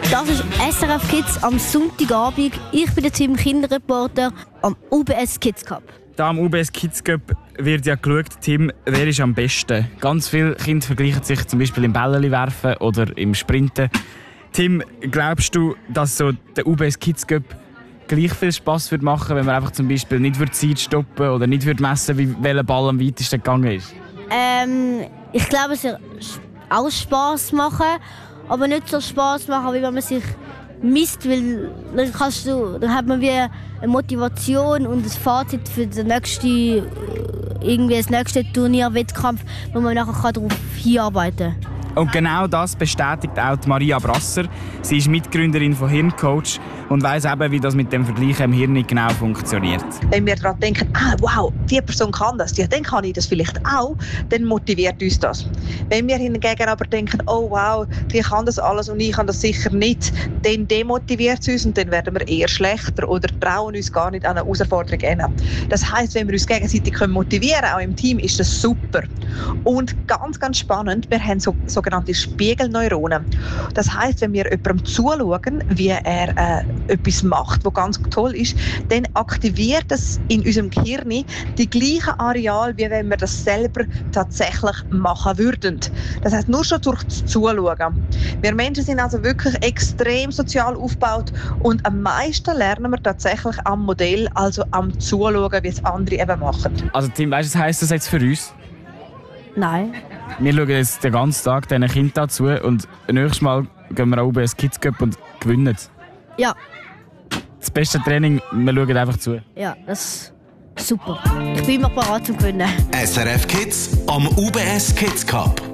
Das ist SRF Kids am Sonntagabend. Ich bin der Team Kinderreporter am UBS Kids Cup. Da am UBS Kids Cup wird ja geschaut, Tim, wer ist am besten. Ganz viele Kinder vergleichen sich zum Beispiel im Bälleli werfen oder im Sprinten. Tim, glaubst du, dass so der UBS Kids Cup gleich viel Spass würde machen, wenn man einfach zum Beispiel nicht die Zeit stoppen oder nicht messen würde, welcher Ball am weitesten gegangen ist? Ich glaube, es wird auch Spass machen, aber nicht so Spass machen, wie wenn man sich misst, weil dann hat man wie eine Motivation und ein Fazit für das nächste Turnier, Wettkampf, wo man nachher darauf hinarbeiten kann. Und genau das bestätigt auch Maria Brasser. Sie ist Mitgründerin von Hirncoach und weiss eben, wie das mit dem Vergleichen im Hirn nicht genau funktioniert. Wenn wir daran denken, wow, die Person kann das, ja, dann kann ich das vielleicht auch, dann motiviert uns das. Wenn wir hingegen aber denken, oh wow, die kann das alles und ich kann das sicher nicht, dann demotiviert es uns und dann werden wir eher schlechter oder trauen uns gar nicht an eine Herausforderung hin. Das heisst, wenn wir uns gegenseitig motivieren können, auch im Team, ist das super. Und ganz, ganz spannend, wir haben sogenannte Spiegelneuronen. Das heisst, wenn wir jemandem zuschauen, wie er etwas macht, was ganz toll ist, dann aktiviert es in unserem Gehirn die gleichen Areale, wie wenn wir das selber tatsächlich machen würden. Das heisst, nur schon durch das Zuschauen. Wir Menschen sind also wirklich extrem sozial aufgebaut und am meisten lernen wir tatsächlich am Modell, also am Zuschauen, wie es andere eben machen. Also Tim, weißt du, was heisst das jetzt für uns? Nein. Wir schauen jetzt den ganzen Tag diesen Kindern zu und nächstes Mal gehen wir auch UBS Kids Cup und gewinnen. Ja. Das beste Training, wir schauen einfach zu. Ja, das ist super. Ich bin immer bereit zum Gewinnen. SRF Kids am UBS Kids Cup.